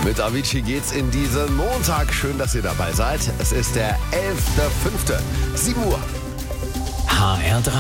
Mit Avicii geht's in diesen Montag. Schön, dass ihr dabei seid. Es ist der 11.05. 7 Uhr. HR3.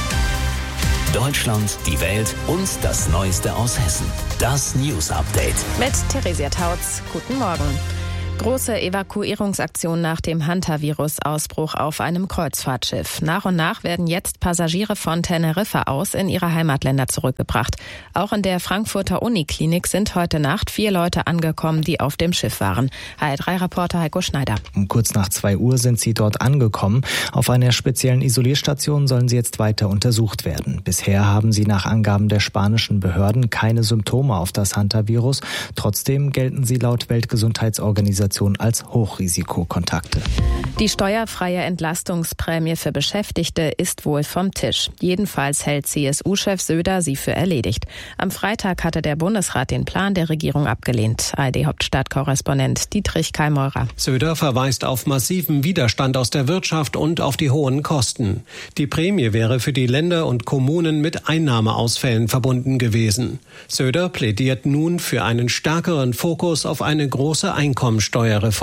Deutschland, die Welt und das Neueste aus Hessen. Das News Update. Mit Theresia Tautz. Guten Morgen. Große Evakuierungsaktion nach dem Hantavirus-Ausbruch auf einem Kreuzfahrtschiff. Nach und nach werden jetzt Passagiere von Teneriffa aus in ihre Heimatländer zurückgebracht. Auch in der Frankfurter Uniklinik sind heute Nacht 4 Leute angekommen, die auf dem Schiff waren. HR3-Reporter Heiko Schneider. Um kurz nach 2 Uhr sind sie dort angekommen. Auf einer speziellen Isolierstation sollen sie jetzt weiter untersucht werden. Bisher haben sie nach Angaben der spanischen Behörden keine Symptome auf das Hantavirus. Trotzdem gelten sie laut Weltgesundheitsorganisation als Hochrisikokontakte. Die steuerfreie Entlastungsprämie für Beschäftigte ist wohl vom Tisch. Jedenfalls hält CSU-Chef Söder sie für erledigt. Am Freitag hatte der Bundesrat den Plan der Regierung abgelehnt. ARD-Hauptstadtkorrespondent Dietrich Kallmeurer. Söder verweist auf massiven Widerstand aus der Wirtschaft und auf die hohen Kosten. Die Prämie wäre für die Länder und Kommunen mit Einnahmeausfällen verbunden gewesen. Söder plädiert nun für einen stärkeren Fokus auf eine große Einkommensteuerreform.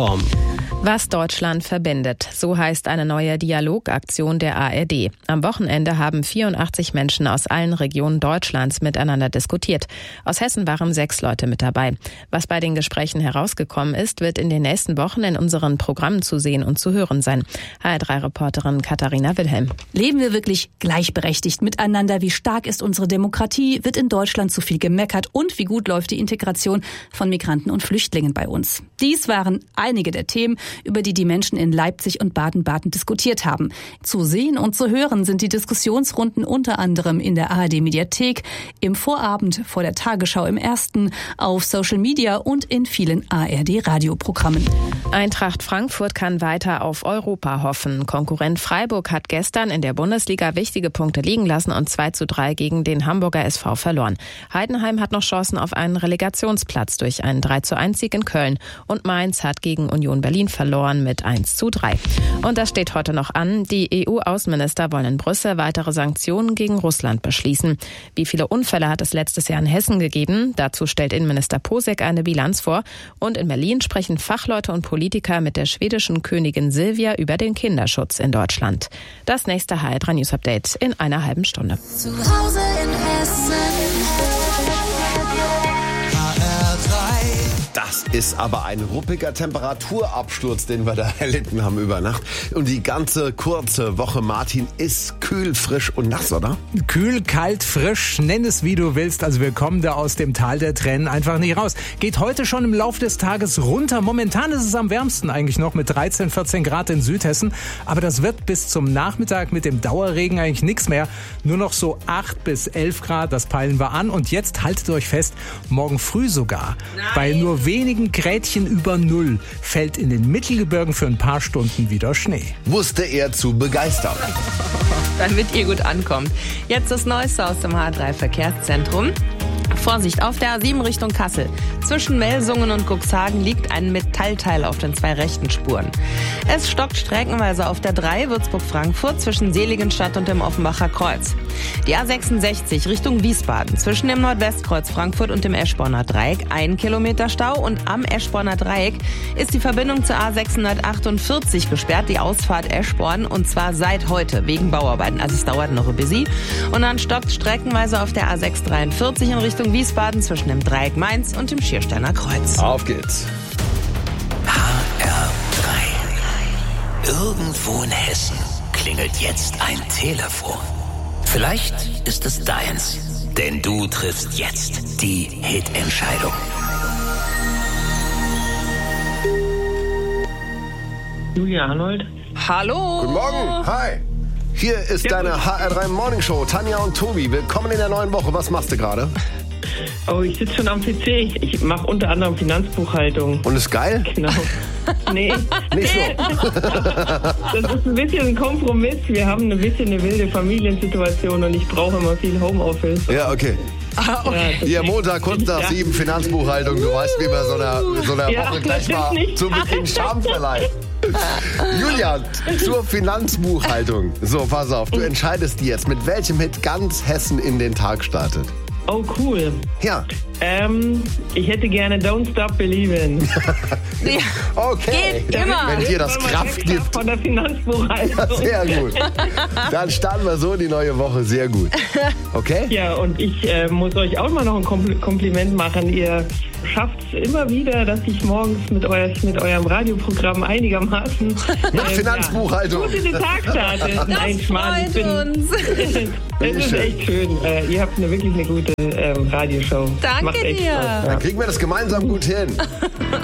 Was Deutschland verbindet, so heißt eine neue Dialogaktion der ARD. Am Wochenende haben 84 Menschen aus allen Regionen Deutschlands miteinander diskutiert. Aus Hessen waren 6 Leute mit dabei. Was bei den Gesprächen herausgekommen ist, wird in den nächsten Wochen in unseren Programmen zu sehen und zu hören sein. HR3-Reporterin Katharina Wilhelm. Leben wir wirklich gleichberechtigt miteinander? Wie stark ist unsere Demokratie? Wird in Deutschland zu viel gemeckert? Und wie gut läuft die Integration von Migranten und Flüchtlingen bei uns? Dies waren einige der Themen, über die die Menschen in Leipzig und Baden-Baden diskutiert haben. Zu sehen und zu hören sind die Diskussionsrunden unter anderem in der ARD-Mediathek, im Vorabend vor der Tagesschau im Ersten, auf Social Media und in vielen ARD-Radioprogrammen. Eintracht Frankfurt kann weiter auf Europa hoffen. Konkurrent Freiburg hat gestern in der Bundesliga wichtige Punkte liegen lassen und 2:3 gegen den Hamburger SV verloren. Heidenheim hat noch Chancen auf einen Relegationsplatz durch einen 3:1-Sieg in Köln. Und Mainz hat gegen Union Berlin verloren mit 1:3. Und das steht heute noch an. Die EU-Außenminister wollen in Brüssel weitere Sanktionen gegen Russland beschließen. Wie viele Unfälle hat es letztes Jahr in Hessen gegeben? Dazu stellt Innenminister Posek eine Bilanz vor. Und in Berlin sprechen Fachleute und Politiker mit der schwedischen Königin Silvia über den Kinderschutz in Deutschland. Das nächste HR3 News Update in einer halben Stunde. Zu Hause in Hessen. Das ist aber ein ruppiger Temperaturabsturz, den wir da erlitten haben über Nacht. Und die ganze kurze Woche, Martin, ist kühl, frisch und nass, oder? Kühl, kalt, frisch, nenn es wie du willst. Also wir kommen da aus dem Tal der Tränen einfach nicht raus. Geht heute schon im Laufe des Tages runter. Momentan ist es am wärmsten eigentlich noch mit 13, 14 Grad in Südhessen. Aber das wird bis zum Nachmittag mit dem Dauerregen eigentlich nichts mehr. Nur noch so 8 bis 11 Grad, das peilen wir an. Und jetzt haltet euch fest, morgen früh sogar, bei nur wenigen Grädchen über Null fällt in den Mittelgebirgen für ein paar Stunden wieder Schnee. Wusste er zu begeistern. Damit ihr gut ankommt. Jetzt das Neueste aus dem H3 Verkehrszentrum. Vorsicht, auf der A7 Richtung Kassel. Zwischen Melsungen und Cuxhagen liegt ein Metallteil auf den 2 rechten Spuren. Es stockt streckenweise auf der 3 Würzburg-Frankfurt zwischen Seligenstadt und dem Offenbacher Kreuz. Die A66 Richtung Wiesbaden. Zwischen dem Nordwestkreuz Frankfurt und dem Eschborner Dreieck 1 Kilometer Stau. Und am Eschborner Dreieck ist die Verbindung zur A648 gesperrt, die Ausfahrt Eschborn. Und zwar seit heute wegen Bauarbeiten. Also es dauert noch ein bisschen. Und dann stockt streckenweise auf der A643 in Richtung Wiesbaden zwischen dem Dreieck Mainz und dem Schiersteiner Kreuz. Auf geht's. HR3. Irgendwo in Hessen klingelt jetzt ein Telefon. Vielleicht ist es deins, denn du triffst jetzt die Hitentscheidung. Julia Arnold. Hallo. Guten Morgen. Hi. Hier ist deine HR3 Morning Show. Tanja und Tobi, willkommen in der neuen Woche. Was machst du gerade? Oh, ich sitze schon am PC. Ich mache unter anderem Finanzbuchhaltung. Und ist geil? Genau. Nee. Nicht so. Das ist ein bisschen ein Kompromiss. Wir haben ein bisschen eine wilde Familiensituation und ich brauche immer viel Homeoffice. Ja, okay. Okay. Hier Montag, kurz nach 7, Finanzbuchhaltung. Du weißt, wie man so einer Woche gleich mal zu Beginn Charme verleiht. Julia, zur Finanzbuchhaltung. So, pass auf, du entscheidest jetzt, mit welchem Hit ganz Hessen in den Tag startet. Oh, cool. Ja. Ich hätte gerne Don't Stop Believin'. Ja. Okay. Geht immer. Wenn dir das Kraft gibt. Von der Finanzbuchhaltung. Sehr gut. Dann starten wir so in die neue Woche. Sehr gut. Okay? Ja, und ich muss euch auch mal noch ein Kompliment machen. Ihr schafft es immer wieder, dass ich morgens mit eurem Radioprogramm einigermaßen Finanzbuchhaltung. gut in den Tag starte. Nein, Schmarrn. Es ist echt schön. Ihr habt wirklich eine gute Radioshow. Danke Macht echt dir. Spaß. Dann kriegen wir das gemeinsam gut hin.